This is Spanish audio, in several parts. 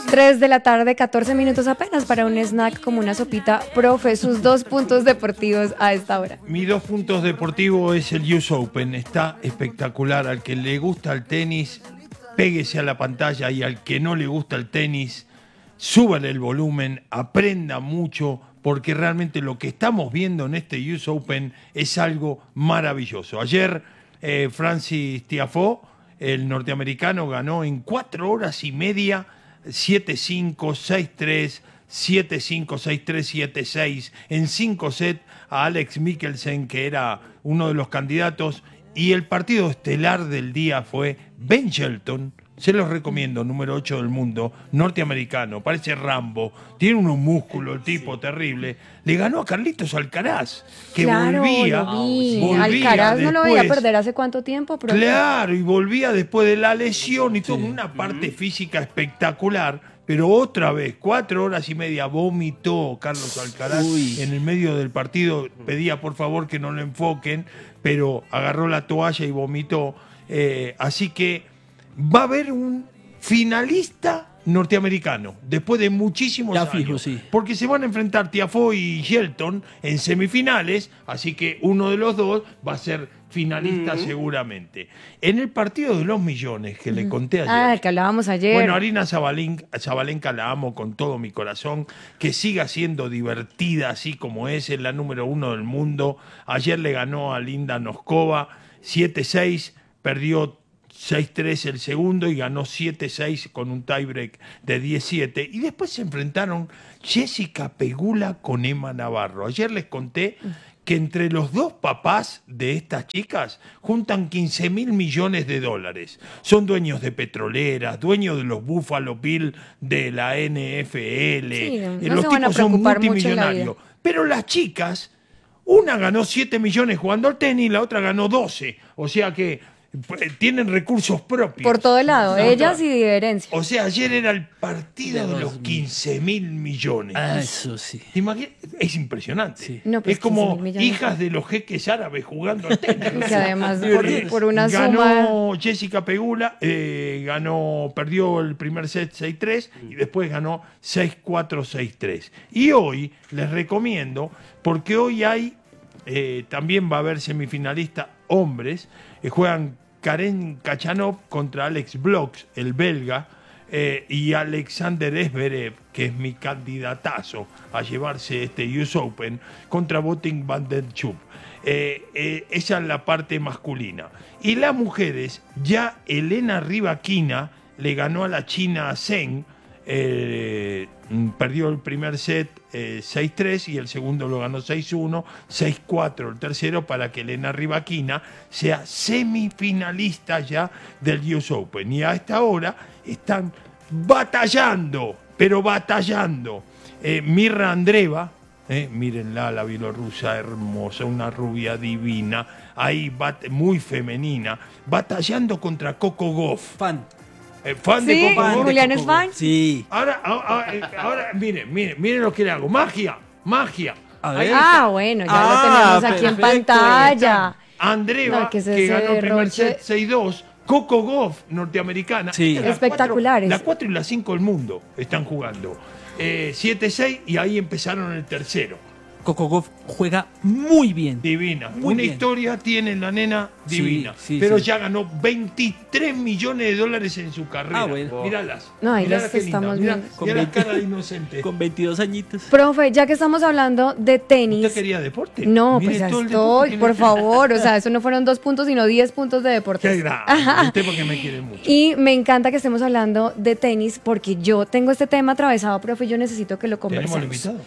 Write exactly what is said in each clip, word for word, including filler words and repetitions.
tres de la tarde, catorce minutos apenas para un snack como una sopita. Profe, sus dos puntos deportivos a esta hora. Mis dos puntos deportivos es el U S Open. Está espectacular. Al que le gusta el tenis, péguese a la pantalla, y al que no le gusta el tenis, súbale el volumen, aprenda mucho, porque realmente lo que estamos viendo en este U S Open es algo maravilloso. Ayer eh, Francis Tiafoe, el norteamericano, ganó en cuatro horas y media siete cinco, seis tres, siete cinco, seis tres, siete seis en cinco sets a Alex Mikkelsen, que era uno de los candidatos, y el partido estelar del día fue Ben Shelton. Se los recomiendo, número ocho del mundo, norteamericano, parece Rambo, tiene unos músculos, el tipo sí. terrible. Le ganó a Carlitos Alcaraz, que claro, volvía, lo vi. volvía Alcaraz después, no lo veía perder hace cuánto tiempo. Pero claro, y volvía después de la lesión y todo, Sí. una parte física espectacular, pero otra vez, cuatro horas y media, vomitó Carlos Alcaraz Uy. en el medio del partido, pedía por favor que no lo enfoquen, pero agarró la toalla y vomitó, eh, así que va a haber un finalista norteamericano después de muchísimos Ya años, fijo, sí. porque se van a enfrentar Tiafoe y Shelton en semifinales, así que uno de los dos va a ser finalista mm. seguramente. En el partido de los millones que mm. le conté ayer, ah, que hablábamos ayer, bueno, Arina Zabalenka, Zabalenka la amo con todo mi corazón, que siga siendo divertida así como es, es la número uno del mundo. Ayer le ganó a Linda Noskova siete seis, perdió seis tres el segundo y ganó siete seis con un tiebreak de diecisiete. Y después se enfrentaron Jessica Pegula con Emma Navarro. Ayer les conté que entre los dos papás de estas chicas juntan quince mil millones de dólares. Son dueños de petroleras, dueños de los Buffalo Bills de la N F L. Sí, no los se van a tipos son preocupar mucho en la multimillonarios. vida. Pero las chicas, una ganó siete millones jugando al tenis, la otra ganó doce. O sea que tienen recursos propios. Por todo lado, no, ellas y diferencia. O sea, ayer era el partido de, de los quince mil millones. Ah, eso sí. ¿Te imaginas? Es impresionante. Sí. No, pues es como hijas de los jeques árabes jugando al tenis. Que además por, por una ganó suma... Jessica Pegula, eh, ganó, perdió el primer set seis tres y después ganó seis cuatro, seis tres. Y hoy les recomiendo, porque hoy hay, eh, también va a haber semifinalistas hombres, eh, juegan Karen Khachanov contra Alex Bloch, el belga, eh, y Alexander Zverev, que es mi candidatazo a llevarse este U S Open, contra Botic van der Schupp. Eh, eh, esa es la parte masculina. Y las mujeres, ya Elena Rybakina le ganó a la china Zheng, eh, perdió el primer set eh, seis tres y el segundo lo ganó seis uno, seis cuatro el tercero, para que Elena Rybakina sea semifinalista ya del U S Open. Y a esta hora están batallando, pero batallando. Eh, Mirra Andreeva, eh, mírenla, la bielorrusa hermosa, una rubia divina, ahí bate, muy femenina, batallando contra Coco Gauff. Fan. Eh, fan sí, de Coco Gauff. Julián es fan. Sí. Ahora, ahora, ahora, miren, miren, miren lo que le hago. Magia, magia. A ver. Ah, bueno, ya ah, lo tenemos aquí perfecto, en pantalla. Andreeva, no, que, que ganó el primer set seis dos. Coco Gauff, norteamericana. Sí. Espectaculares. La cuatro y la cinco del mundo están jugando. Eh, siete seis y ahí empezaron el tercero. Coco Gauff juega muy bien. Divina. Muy Una bien. historia tiene la nena divina. Sí, sí, pero sí. ya ganó veintitrés millones de dólares en su carrera. Ah, bueno. Míralas. No, ahí Mirá las qué estamos linda. viendo. Mirá, mirá la cara de inocente. Con veintidós añitos. Profe, ya que estamos hablando de tenis. ¿Usted quería deporte? No, Mire pues ya todo el estoy, por favor. O sea, eso no fueron dos puntos, sino diez puntos de deportes. Qué grave. Usted porque me quiere mucho. Y me encanta que estemos hablando de tenis, porque yo tengo este tema atravesado, profe, y yo necesito que lo conversemos. ¿Tenemos invitado?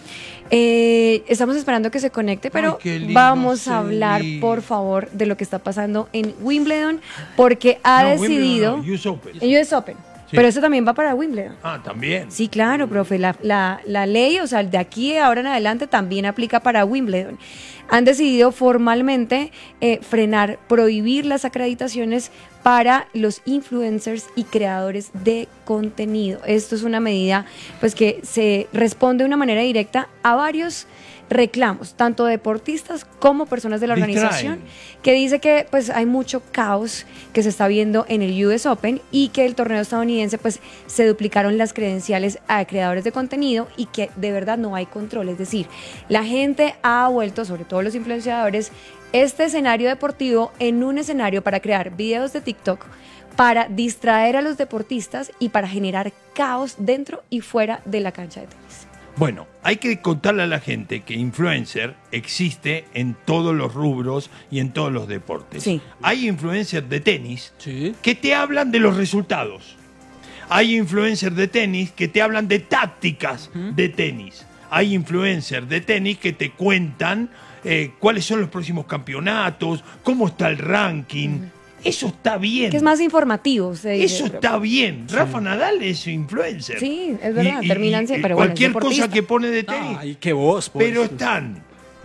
Eh, estamos esperando que se conecte, pero Ay, vamos a hablar, por favor, de lo que está pasando en Wimbledon, porque ha no, decidido... Wimbledon no, U S Open. En U S Open. Sí. Pero eso también va para Wimbledon. Ah, también. Sí, claro, profe. La, la, la ley, o sea, de aquí ahora en adelante también aplica para Wimbledon. Han decidido formalmente eh, frenar, prohibir las acreditaciones para los influencers y creadores de contenido. Esto es una medida pues que se responde de una manera directa a varios reclamos, tanto de deportistas como personas de la Distraen. organización, que dice que pues hay mucho caos que se está viendo en el U S Open y que el torneo estadounidense pues se duplicaron las credenciales a creadores de contenido y que de verdad no hay control. Es decir, la gente ha vuelto, sobre todo los influenciadores, este escenario deportivo en un escenario para crear videos de TikTok, para distraer a los deportistas y para generar caos dentro y fuera de la cancha de tenis. Bueno, hay que contarle a la gente que influencer existe en todos los rubros y en todos los deportes. Sí. Hay influencers de tenis Sí. que te hablan de los resultados. Hay influencers de tenis que te hablan de tácticas de tenis. Hay influencers de tenis que te cuentan eh, cuáles son los próximos campeonatos, cómo está el ranking. Eso está bien. Que es más informativo. Se dice, Eso pero- está bien. Rafa Nadal es influencer. Sí, es verdad, Y- y- terminan y- siempre, y pero bueno, es cualquier cosa deportista. que pone de tenis. Ay, qué voz, pues. Pero están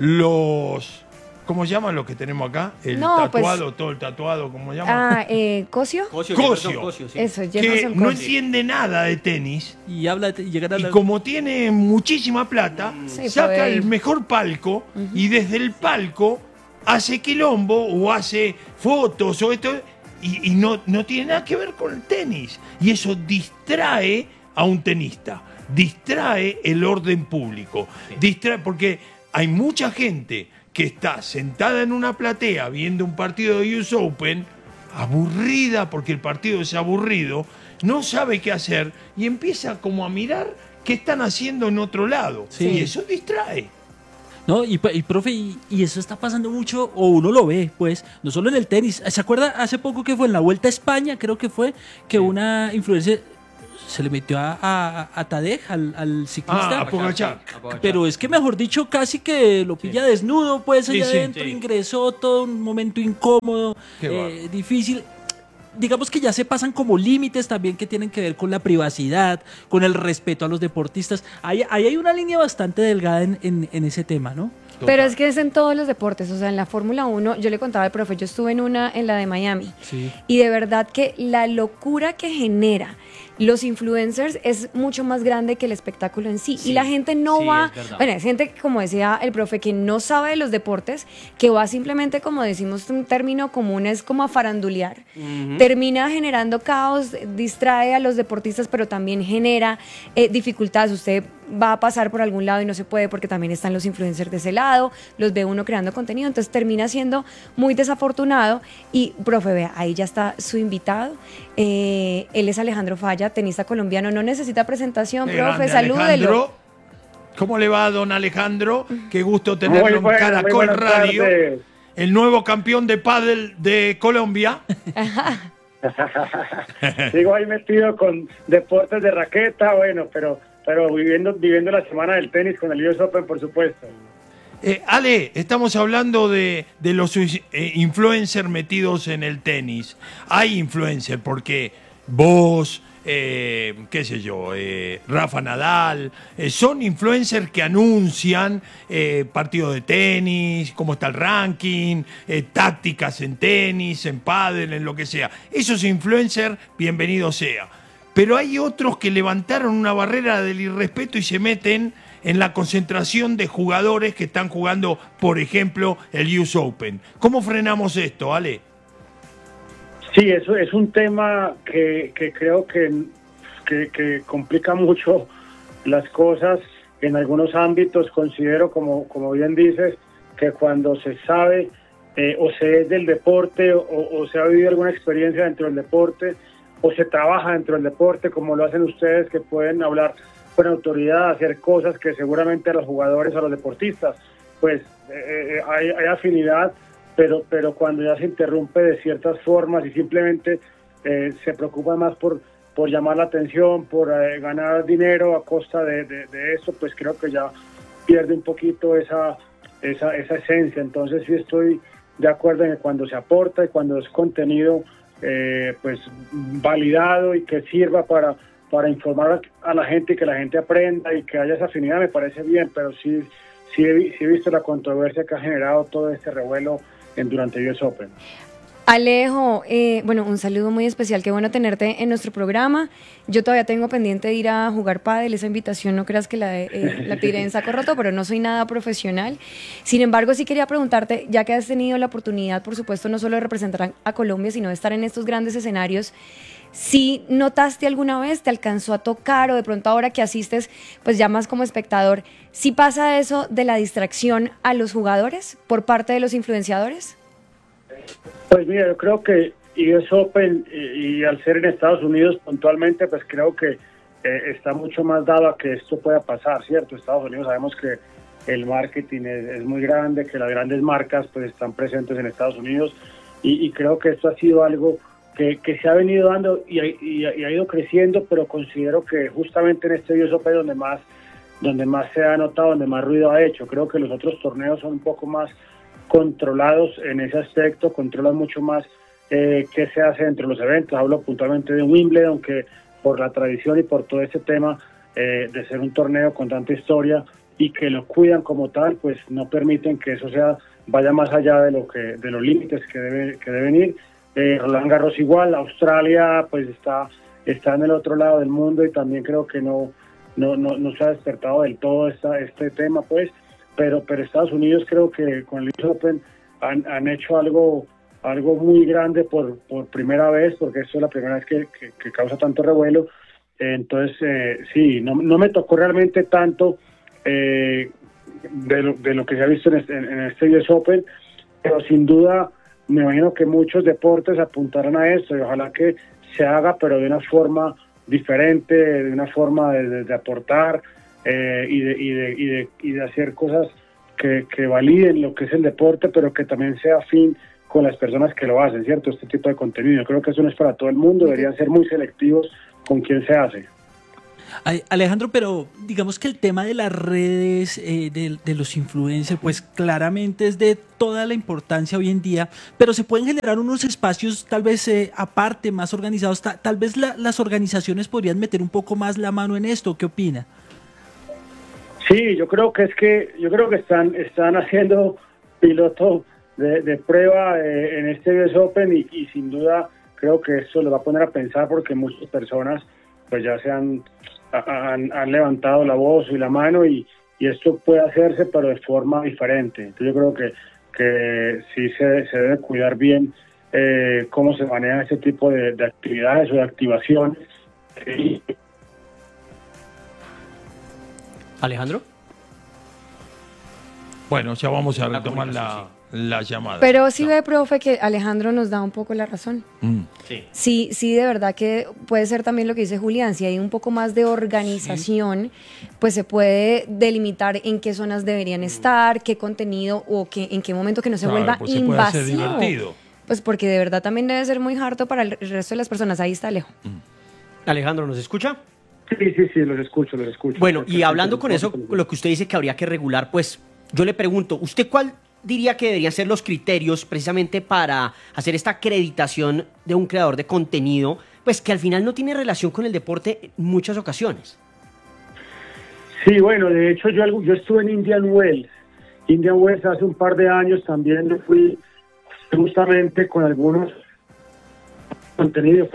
los... ¿Cómo se llaman los que tenemos acá? El No, pues- tatuado, todo el tatuado, ¿cómo se llama? Ah, eh, ¿Cosio? Cosio, Cosio. Jefferson Cosio, sí. Eso, que Jefferson no Cosio. entiende nada de tenis. Y habla y llegar a Y la... como tiene muchísima plata, Sí, saca puede ir. el mejor palco y desde el palco hace quilombo o hace fotos o esto y, y no, no tiene nada que ver con el tenis. Y eso distrae a un tenista, distrae el orden público, distrae porque hay mucha gente que está sentada en una platea viendo un partido de U S Open, aburrida porque el partido es aburrido, no sabe qué hacer y empieza como a mirar qué están haciendo en otro lado. Sí. Y eso distrae. No, y, y profe, y, y eso está pasando mucho, o uno lo ve, pues, no solo en el tenis. ¿Se acuerda hace poco que fue en la Vuelta a España, creo que fue, que una influencer se le metió a, a, a Tadej, al, al ciclista? Ah, a Pogacar. Pero es que, mejor dicho, casi que lo pilla desnudo, pues, allá Sí, sí, adentro, sí. ingresó, todo un momento incómodo, Qué eh, bárbaro. difícil. Digamos que ya se pasan como límites también que tienen que ver con la privacidad, con el respeto a los deportistas. Ahí, ahí hay una línea bastante delgada en, en, en ese tema, ¿no? Pero es que es en todos los deportes, o sea, en la Fórmula uno, yo le contaba al profe, yo estuve en una, en la de Miami, Sí. y de verdad que la locura que genera los influencers es mucho más grande que el espectáculo en sí, Sí, y la gente no sí, va, es verdad. bueno, es gente, como decía el profe, que no sabe de los deportes, que va simplemente, como decimos un término común, es como a farandulear, termina generando caos, distrae a los deportistas, pero también genera eh, dificultades. Usted va a pasar por algún lado y no se puede porque también están los influencers de ese lado, los ve uno creando contenido, entonces termina siendo muy desafortunado. Y, profe, vea, ahí ya está su invitado, eh, él es Alejandro Falla, tenista colombiano, no necesita presentación, Qué profe, grande, salúdelo. Alejandro. ¿Cómo le va, don Alejandro? Qué gusto tenerlo Muy en buenas, muy Caracol buenas Radio. tardes. El nuevo campeón de pádel de Colombia. Sigo ahí metido con deportes de raqueta, bueno, pero pero viviendo viviendo la semana del tenis con el U S Open, por supuesto. Eh, Ale, estamos hablando de, de los eh, influencers metidos en el tenis. Hay influencers porque vos, eh, qué sé yo, eh, Rafa Nadal, eh, son influencers que anuncian eh, partidos de tenis, cómo está el ranking, eh, tácticas en tenis, en pádel, en lo que sea. Esos influencers, bienvenido sea. Pero hay otros que levantaron una barrera del irrespeto y se meten en la concentración de jugadores que están jugando, por ejemplo, el U S Open. ¿Cómo frenamos esto, Ale? Sí, eso es un tema que, que creo que, que, que complica mucho las cosas en algunos ámbitos. Considero, como, como bien dices, que cuando se sabe eh, o se es del deporte o, o se ha vivido alguna experiencia dentro del deporte o se trabaja dentro del deporte, como lo hacen ustedes, que pueden hablar con autoridad, hacer cosas que seguramente a los jugadores, a los deportistas, pues eh, hay, hay afinidad, pero pero cuando ya se interrumpe de ciertas formas y simplemente eh, se preocupa más por, por llamar la atención, por eh, ganar dinero a costa de, de, de eso, pues creo que ya pierde un poquito esa, esa, esa esencia. Entonces sí estoy de acuerdo en que cuando se aporta y cuando es contenido eh, pues validado y que sirva para, para informar a la gente y que la gente aprenda y que haya esa afinidad, me parece bien, pero sí, sí, he, sí he visto la controversia que ha generado todo este revuelo en, durante el U S Open. Alejo, eh, bueno, un saludo muy especial, qué bueno tenerte en nuestro programa. Yo todavía tengo pendiente de ir a jugar pádel, esa invitación no creas que la, eh, la tiré en saco roto, pero no soy nada profesional. Sin embargo, sí quería preguntarte, ya que has tenido la oportunidad, por supuesto, no solo de representar a Colombia, sino de estar en estos grandes escenarios, ¿sí notaste alguna vez, te alcanzó a tocar o de pronto ahora que asistes, pues ya más como espectador, sí pasa eso de la distracción a los jugadores por parte de los influenciadores? Pues mira, yo creo que U S Open y, y al ser en Estados Unidos puntualmente, pues creo que eh, está mucho más dado a que esto pueda pasar, ¿cierto? Estados Unidos sabemos que el marketing es, es muy grande, que las grandes marcas pues están presentes en Estados Unidos y, y creo que esto ha sido algo que, que se ha venido dando y, y, y ha ido creciendo, pero considero que justamente en este U S Open donde más, donde más se ha notado, donde más ruido ha hecho. Creo que los otros torneos son un poco más controlados en ese aspecto, controlan mucho más eh, qué se hace entre los eventos. Hablo puntualmente de Wimbledon, que por la tradición y por todo ese tema eh, de ser un torneo con tanta historia y que lo cuidan como tal, pues no permiten que eso sea vaya más allá de lo que de los límites que debe que deben ir. Eh, Roland Garros igual, Australia pues está está en el otro lado del mundo y también creo que no no no, no se ha despertado del todo esta, este tema pues. Pero, pero Estados Unidos creo que con el U S Open han, han hecho algo algo muy grande por, por primera vez, porque esto es la primera vez que, que, que causa tanto revuelo. Entonces, eh, sí, no, no me tocó realmente tanto eh, de, lo, de lo que se ha visto en este, en este U S Open, pero sin duda me imagino que muchos deportes apuntarán a esto y ojalá que se haga, pero de una forma diferente, de una forma de, de, de aportar, Eh, y, de, y, de, y, de, y de hacer cosas que, que validen lo que es el deporte, pero que también sea afín con las personas que lo hacen, ¿cierto? Este tipo de contenido. Yo creo que eso no es para todo el mundo, deberían ser muy selectivos con quién se hace. Alejandro, pero digamos que el tema de las redes, eh, de, de los influencers, pues claramente es de toda la importancia hoy en día, pero se pueden generar unos espacios tal vez eh, aparte, más organizados, ta, tal vez la, las organizaciones podrían meter un poco más la mano en esto. ¿Qué opina? Sí, yo creo que es que yo creo que están están haciendo piloto de, de prueba eh, en este U S Open y, y sin duda creo que eso les va a poner a pensar porque muchas personas pues ya se han, han, han levantado la voz y la mano y, y esto puede hacerse pero de forma diferente. Entonces yo creo que, que sí se, se debe cuidar bien eh, cómo se maneja este tipo de, de actividades o de activaciones. Y, Alejandro. Bueno, ya vamos a retomar la, la llamada. Pero sí ve, profe, que Alejandro nos da un poco la razón. Mm. Sí. Sí, sí, de verdad que puede ser también lo que dice Julián, si hay un poco más de organización, sí, pues se puede delimitar en qué zonas deberían estar, qué contenido o qué, en qué momento que no se Claro, vuelva pues se puede hacer invasivo. divertido. Pues porque de verdad también debe ser muy harto para el resto de las personas. Ahí está Alejo. Mm. Alejandro, ¿nos escucha? Sí, sí, sí, los escucho, los escucho. Bueno, y hablando con eso, lo que usted dice que habría que regular, pues yo le pregunto, ¿usted cuál diría que deberían ser los criterios precisamente para hacer esta acreditación de un creador de contenido, pues que al final no tiene relación con el deporte en muchas ocasiones? Sí, bueno, de hecho yo, yo estuve en Indian Wells. Indian Wells hace un par de años también yo fui justamente con algunos contenidos.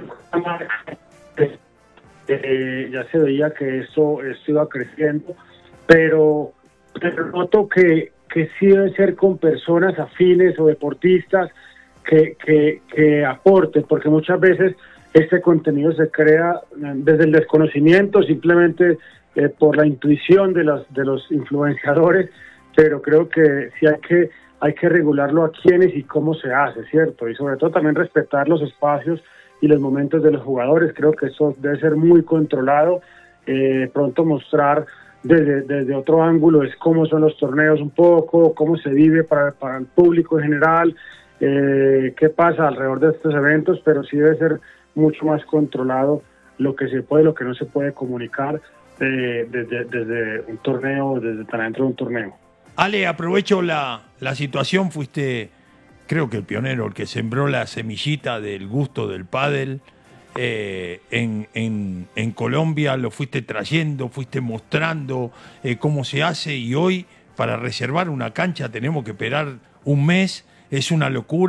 Eh, ya se veía que eso, esto iba creciendo, pero, pero noto que, que sí debe ser con personas afines o deportistas que, que, que aporten, porque muchas veces este contenido se crea desde el desconocimiento, simplemente eh, por la intuición de los, de los influenciadores, pero creo que sí hay que, hay que regularlo a quiénes y cómo se hace, ¿cierto? Y sobre todo también respetar los espacios y los momentos de los jugadores. Creo que eso debe ser muy controlado, eh, pronto mostrar desde, desde otro ángulo es cómo son los torneos un poco, cómo se vive para, para el público en general, eh, qué pasa alrededor de estos eventos, pero sí debe ser mucho más controlado lo que se puede, lo que no se puede comunicar eh, desde, desde un torneo, desde tan dentro de un torneo. Ale, aprovecho la, la situación, fuiste creo que el pionero, el que sembró la semillita del gusto del pádel eh, en, en, en Colombia, lo fuiste trayendo, fuiste mostrando eh, cómo se hace y hoy para reservar una cancha tenemos que esperar un mes, es una locura.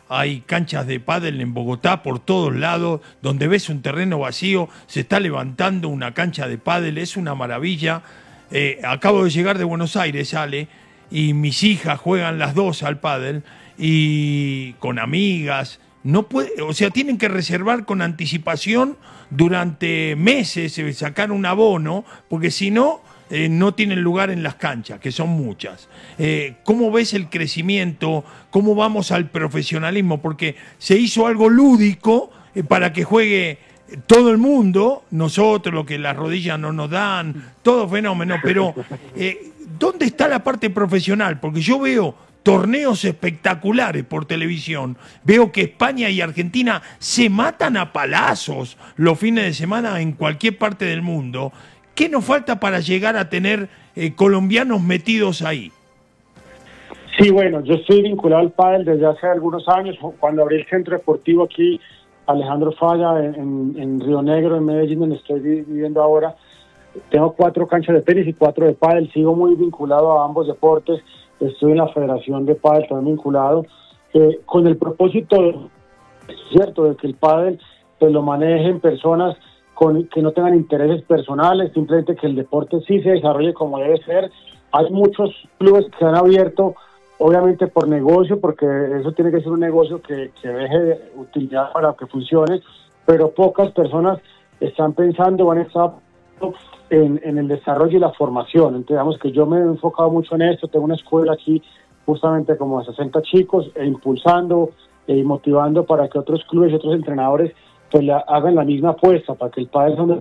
hay canchas de pádel en Bogotá por todos lados, donde ves un terreno vacío, se está levantando una cancha de pádel, es una maravilla. Eh, acabo de llegar de Buenos Aires, Ale, y mis hijas juegan las dos al pádel, y con amigas, no puede, o sea, tienen que reservar con anticipación durante meses, eh, sacar un abono, porque si no, eh, no tienen lugar en las canchas, que son muchas. Eh, ¿Cómo ves el crecimiento? ¿Cómo vamos al profesionalismo? Porque se hizo algo lúdico eh, para que juegue todo el mundo, nosotros, lo que las rodillas no nos dan, todo fenómeno, pero eh, ¿dónde está la parte profesional? Porque yo veo torneos espectaculares por televisión, veo que España y Argentina se matan a palazos los fines de semana en cualquier parte del mundo. ¿Qué nos falta para llegar a tener eh, colombianos metidos ahí? Sí, bueno, yo estoy vinculado al pádel desde hace algunos años, cuando abrí el centro deportivo aquí, Alejandro Falla, en, en Río Negro, en Medellín, donde estoy viviendo ahora. Tengo cuatro canchas de tenis y cuatro de pádel, sigo muy vinculado a ambos deportes, estoy en la Federación de Pádel también vinculado, eh, con el propósito, cierto, de que el pádel pues, lo manejen personas con, que no tengan intereses personales, simplemente que el deporte sí se desarrolle como debe ser. Hay muchos clubes que se han abierto, obviamente por negocio, porque eso tiene que ser un negocio que, que deje utilidad para que funcione, pero pocas personas están pensando, van a estar en, en el desarrollo y la formación. Entonces, digamos que yo me he enfocado mucho en esto, tengo una escuela aquí justamente como de sesenta chicos, e impulsando y e motivando para que otros clubes y otros entrenadores pues le hagan la misma apuesta, para que el pádel no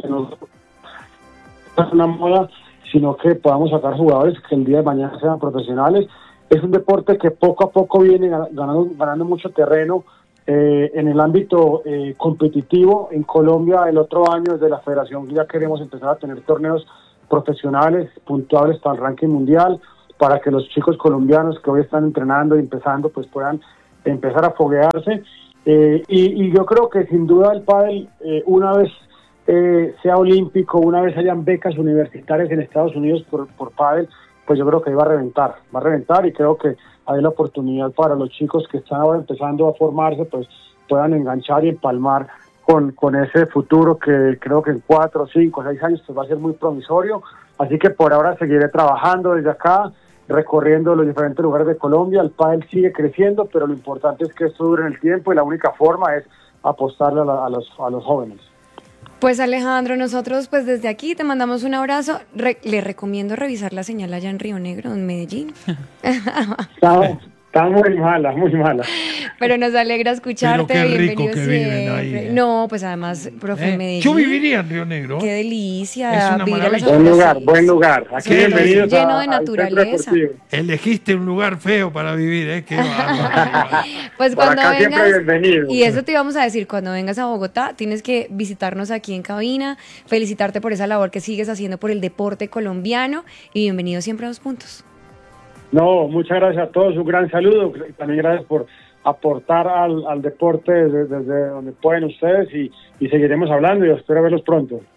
es una moda, sino que podamos sacar jugadores que el día de mañana sean profesionales. Es un deporte que poco a poco viene ganando, ganando mucho terreno eh, en el ámbito eh, competitivo. En Colombia el otro año desde la federación ya queremos empezar a tener torneos profesionales puntuables para el ranking mundial, para que los chicos colombianos que hoy están entrenando y empezando pues puedan empezar a foguearse. Eh, y, y yo creo que sin duda el pádel, eh, una vez eh, sea olímpico, una vez hayan becas universitarias en Estados Unidos por, por pádel, pues yo creo que va a reventar, va a reventar y creo que hay la oportunidad para los chicos que están ahora empezando a formarse, pues puedan enganchar y empalmar con, con ese futuro que creo que en cuatro, cinco, seis años pues va a ser muy promisorio. Así que por ahora seguiré trabajando desde acá, recorriendo los diferentes lugares de Colombia. El pádel sigue creciendo, pero lo importante es que esto dure en el tiempo y la única forma es apostarle a, la, a, los, a los jóvenes. Pues Alejandro, nosotros pues desde aquí te mandamos un abrazo. Re- le recomiendo revisar la señal allá en Río Negro, en Medellín. Está, está muy mala, muy mala. Pero nos alegra escucharte. Pero qué rico Bienvenido que viven siempre. ahí, eh. No, pues además, profe, Eh, Medellín. Yo viviría en Río Negro. Qué Es delicia. una vivir a las maravilla. Buen lugar, afueras, buen sí. lugar. Aquí Sí, bienvenidos lleno a- de al centro naturaleza. deportivo. Elegiste un lugar feo para vivir, ¿eh? Qué bárbaro. Pues Por cuando acá siempre vengas, bienvenido. y eso te íbamos a decir, cuando vengas a Bogotá, tienes que visitarnos aquí en cabina, felicitarte por esa labor que sigues haciendo por el deporte colombiano y bienvenido siempre a Dos Puntos. No, muchas gracias a todos, un gran saludo. También gracias por aportar al, al deporte desde, desde donde pueden ustedes y, y seguiremos hablando y espero verlos pronto.